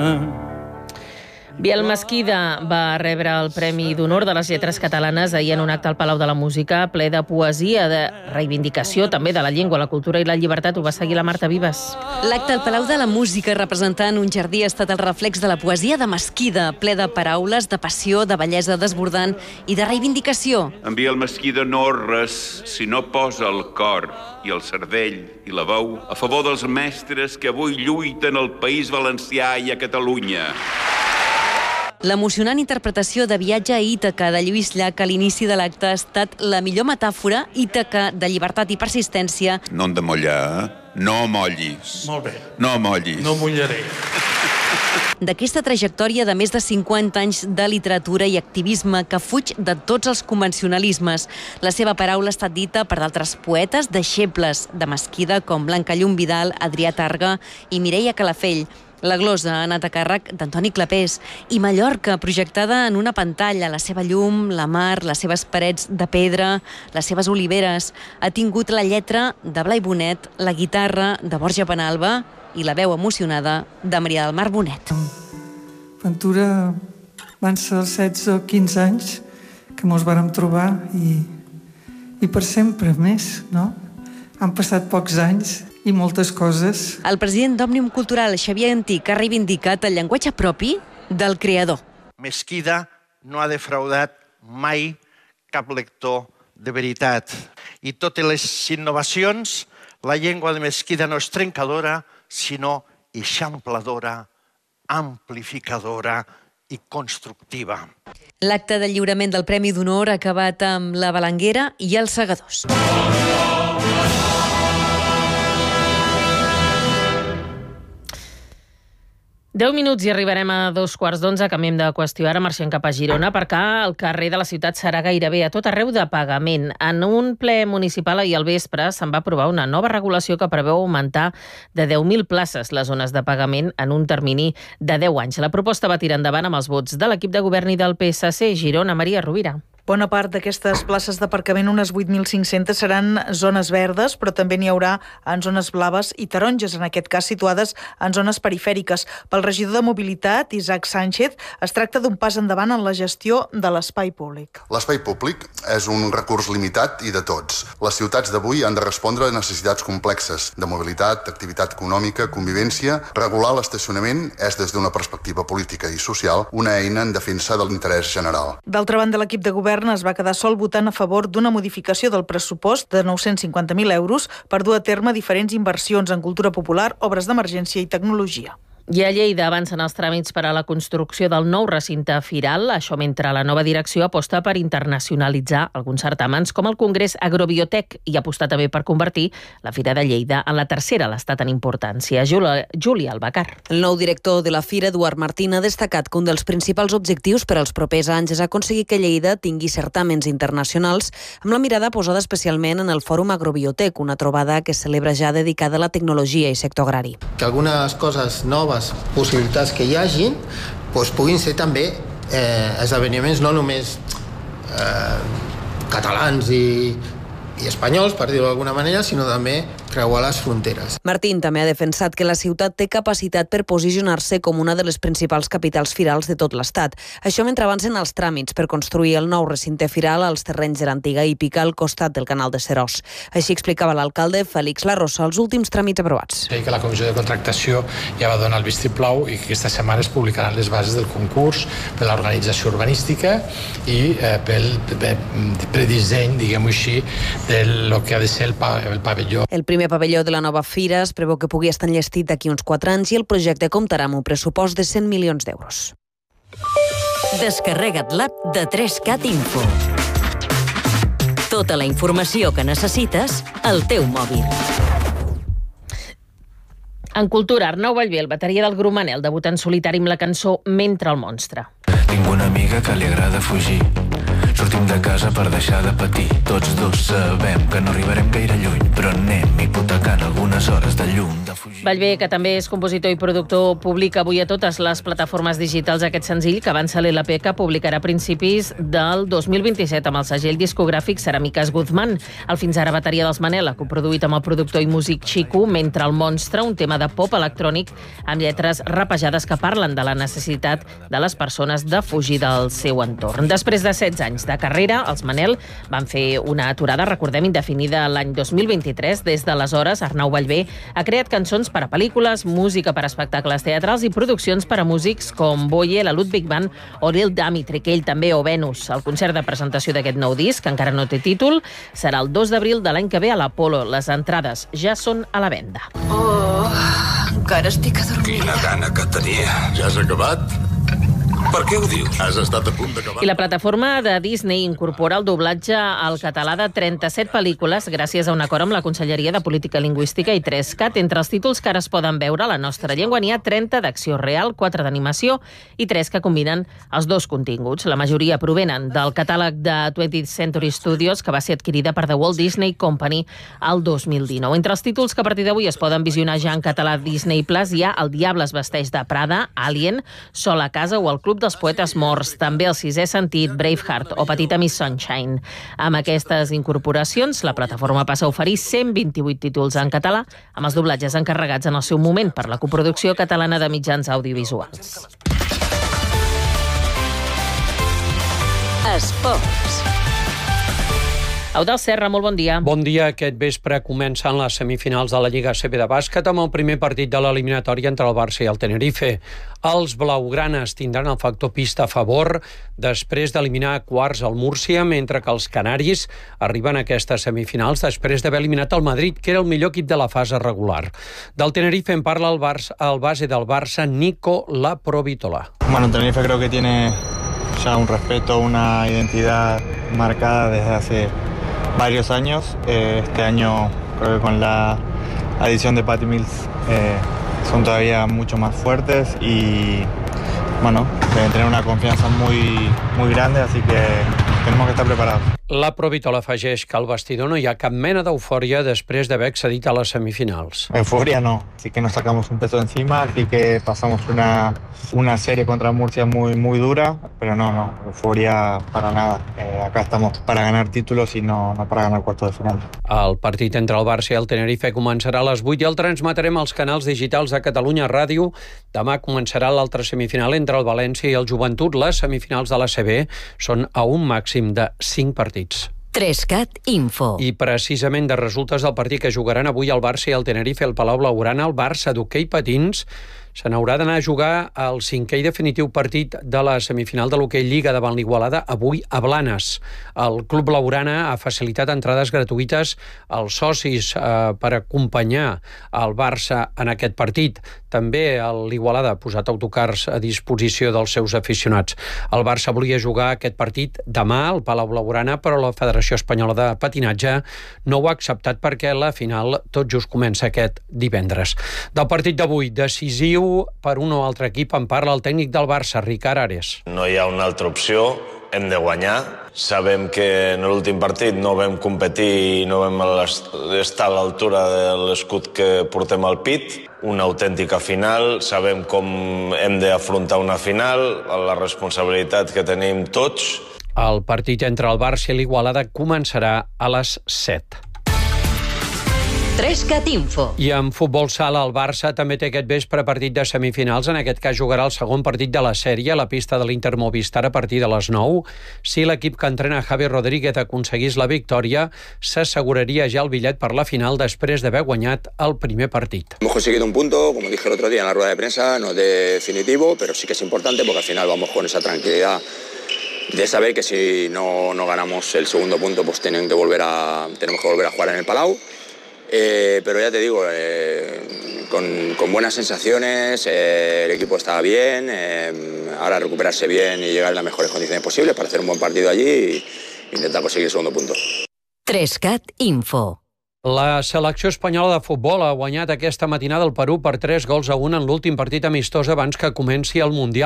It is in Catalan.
Biel Mesquida va rebre el Premi d'Honor de les Lletres Catalanes ahir en un acte al Palau de la Música ple de poesia, de reivindicació també de la llengua, la cultura i la llibertat. Ho va seguir la Marta Vives. L'acte al Palau de la Música representant un jardí ha estat el reflex de la poesia de Mesquida, ple de paraules, de passió, de bellesa desbordant i de reivindicació. En Biel Mesquida no res si no posa el cor i el cervell i la veu a favor dels mestres que avui lluiten al País Valencià i a Catalunya. L'emocionant interpretació de Viatge a Ítaca de Lluís Llach a l'inici de l'acte ha estat la millor metàfora Ítaca de llibertat i persistència. No hem de mullar, no mollis. Molt bé. No mollis. No mullaré. D'aquesta trajectòria de més de 50 anys de literatura i activisme que fuig de tots els convencionalismes. La seva paraula ha estat dita per d'altres poetes deixebles de Mesquida com Blanca Llum Vidal, Adrià Targa i Mireia Calafell. La glosa ha anat a càrrec d'Antoni Clapés i Mallorca, projectada en una pantalla, la seva llum, la mar, les seves parets de pedra, les seves oliveres, ha tingut la lletra de Blai Bonet, la guitarra de Borja Penalba i la veu emocionada de Maria del Mar Bonet. Ventura van ser 16 o 15 anys que mos vàrem trobar i per sempre més, no? Han passat pocs anys i moltes coses. El president d'Òmnium Cultural, Xavier Antic, ha reivindicat el llenguatge propi del creador. Mesquida no ha defraudat mai cap lector de veritat. I totes les innovacions, la llengua de Mesquida no és trencadora, sinó eixampladora, amplificadora i constructiva. L'acte de lliurament del Premi d'Honor ha acabat amb la Balanguera i els Segadors. 10 minuts i arribarem a 2:15. Canviem de qüestió. Ara marxem cap a Girona perquè el carrer de la ciutat serà gairebé a tot arreu de pagament. En un ple municipal ahir al vespre se'n va aprovar una nova regulació que preveu augmentar de 10.000 places les zones de pagament en un termini de 10 anys. La proposta va tirar endavant amb els vots de l'equip de govern i del PSC. Girona, Maria Rovira. Bona part d'aquestes places d'aparcament, unes 8.500, seran zones verdes, però també n'hi haurà en zones blaves i taronges, en aquest cas situades en zones perifèriques. Pel regidor de Mobilitat, Isaac Sánchez, es tracta d'un pas endavant en la gestió de l'espai públic. L'espai públic és un recurs limitat i de tots. Les ciutats d'avui han de respondre a necessitats complexes de mobilitat, activitat econòmica, convivència. Regular l'estacionament és, des d'una perspectiva política i social, una eina en defensa de l'interès general. D'altra banda, l'equip de govern es va quedar sol votant a favor d'una modificació del pressupost de 950.000 euros per dur a terme diferents inversions en cultura popular, obres d'emergència i tecnologia. I a Lleida avancen els tràmits per a la construcció del nou recinte firal, això mentre la nova direcció aposta per internacionalitzar alguns certàmens com el Congrés Agrobiotec i apostar també per convertir la Fira de Lleida en la tercera a l'estat en importància. Júlia Albacar. El nou director de la Fira, Eduard Martín, ha destacat que un dels principals objectius per als propers anys és aconseguir que Lleida tingui certàmens internacionals amb la mirada posada especialment en el Fòrum Agrobiotec, una trobada que es celebra ja dedicada a la tecnologia i sector agrari. Que algunes coses noves, possibilitats que hi hagin, puguin ser també esdeveniments no només catalans i espanyols, per dir-ho d'alguna manera, sinó també creuar les fronteres. Martín també ha defensat que la ciutat té capacitat per posicionar-se com una de les principals capitals firals de tot l'estat. Això mentre avancen els tràmits per construir el nou recinte firal als terrenys de l'antiga hípica al costat del canal de Seròs. Així explicava l'alcalde Félix Larrosa els últims tràmits aprovats. Que la comissió de contractació ja va donar el vistiplau i que aquesta setmana es publicaran les bases del concurs per l'organització urbanística i pel predisseny, diguem-ho així, del que ha de ser el pavelló. El primer pavelló de la nova fira es preveu que pugui estar enllestit d'aquí uns 4 anys i el projecte comptarà amb un pressupost de 100 milions d'euros. Descarrega't l'app de 3CAT Info. Tota la informació que necessites al teu mòbil. En cultura, Arnau Ballbé, el bateria del grup Manel, debuta en solitari amb la cançó Mentre el monstre. Tinc una amiga que li agrada fugir Sortim de casa per deixar de patir. Tots dos sabem que no arribarem gaire lluny, però anem hipotecant algunes hores de llum, de fugir. Vallvé, que també és compositor i productor, publica avui a totes les plataformes digitals aquest senzill que avança l'LP que publicarà a principis del 2027 amb el segell discogràfic Ceràmiques Guzmán. El fins ara bateria dels Manel ha coproduït amb el productor i músic Chico Mentre el Monstre, un tema de pop electrònic amb lletres rapejades que parlen de la necessitat de les persones de fugir del seu entorn. Després de 16 anys de carrera, els Manel van fer una aturada, recordem, indefinida l'any 2023. Des d'aleshores, Arnau Vallvé ha creat cançons per a pel·lícules, música per a espectacles teatrals i produccions per a músics com Boye, la Ludwig Band o Lil Dimitri, que ell també, o Venus. El concert de presentació d'aquest nou disc, que encara no té títol, serà el 2 d'abril de l'any que ve a l'Apolo. Les entrades ja són a la venda. Oh, encara estic adormida. Quina gana que tenia. Ja has acabat? Per què ho dius? Has estat a punt d'acabar. I la plataforma de Disney incorpora el doblatge al català de 37 pel·lícules gràcies a un acord amb la Conselleria de Política Lingüística i 3CAT. Entre els títols que ara es poden veure a la nostra llengua n'hi ha 30 d'acció real, 4 d'animació i 3 que combinen els dos continguts. La majoria provenen del catàleg de 20th Century Studios, que va ser adquirida per The Walt Disney Company el 2019. Entre els títols que a partir d'avui es poden visionar ja en català Disney Plus hi ha El diable es vesteix de Prada, Alien, Sol a casa o El club dels poetes morts, també El sisè sentit, Braveheart o Petita Miss Sunshine. Amb aquestes incorporacions, la plataforma passa a oferir 128 títols en català, amb els doblatges encarregats en el seu moment per la coproducció catalana de mitjans audiovisuals. Esports. Eudald Serra, molt bon dia. Bon dia. Aquest vespre comencen les semifinals de la Lliga ACB de bàsquet amb el primer partit de l'eliminatòria entre el Barça i el Tenerife. Els blaugranes tindran el factor pista a favor després d'eliminar a quarts el Múrcia, mentre que els canaris arriben a aquestes semifinals després d'haver eliminat el Madrid, que era el millor equip de la fase regular. Del Tenerife en parla el base del Barça, Nico Laprovitola. Bueno, Tenerife creo que tiene ya un respeto, una identidad marcada desde hace varios años. Este año creo que con la adición de Patty Mills son todavía mucho más fuertes y bueno, deben tener una confianza muy grande, así que tenemos que estar preparados. La Provitola afegeix que al vestidor no hi ha cap mena d'eufòria després d'haver accedit a les semifinals. Euforia no, sí que nos sacamos un peso encima, sí que pasamos una serie contra Murcia muy dura, pero no, euforia para nada. Acá estamos para ganar títulos y no para ganar cuartos de final. El partit entre el Barça i el Tenerife començarà a les 8 i el transmetrem als canals digitals de Catalunya Ràdio. Demà començarà l'altra semifinal entre el València i el Joventut. Les semifinals de l'ACB són a un màxim de 5 partits. 3CAT Info. I precisament de resultes del partit que jugaran avui el Barça i el Tenerife al Palau Blaugrana, el Barça d'hoquei patins se n'haurà d'anar a jugar el 5è i definitiu partit de la semifinal de l'hoquei Lliga davant l'Igualada avui a Blanes. El Club Blaugrana ha facilitat entrades gratuïtes als socis per acompanyar el Barça en aquest partit. També l'Igualada ha posat autocars a disposició dels seus aficionats. El Barça volia jugar aquest partit demà al Palau Blaugrana, però la Federació Espanyola de Patinatge no ho ha acceptat perquè la final tot just comença aquest divendres. Del partit d'avui, decisiu per un o altre equip, en parla el tècnic del Barça, Ricard Ares. No hi ha una altra opció, hem de guanyar. Sabem que en l'últim partit no vam competir i no vam estar a l'altura de l'escut que portem al pit. Una autèntica final, sabem com hem d'afrontar una final, la responsabilitat que tenim tots. El partit entre el Barça i l'Igualada començarà a les 7. 3CAT Info. I en futbol sala, el Barça també té aquest vespre partit de semifinals. En aquest cas jugarà el segon partit de la sèrie a la pista de l'Inter Movistar a partir de les 9. Si l'equip que entrena Javi Rodríguez aconseguís la victòria, s'asseguraria ja el bitllet per la final després d'haver guanyat el primer partit. Hemos conseguido un punto, como dije el otro día en la rueda de prensa, no es definitivo, pero sí que es importante porque al final vamos con esa tranquilidad de saber que si no ganamos el segundo punto, pues tenemos que volver a jugar en el Palau. Pero ya te digo, con buenas sensaciones, el equipo estaba bien, ahora recuperarse bien y llegar en las mejores condiciones posibles para hacer un buen partido allí e intentar conseguir el segundo punto. 3CAT Info. La selecció espanyola de futbol ha guanyat aquesta matinada el Perú per 3-1 en l'últim partit amistós abans que comenci el Mundial.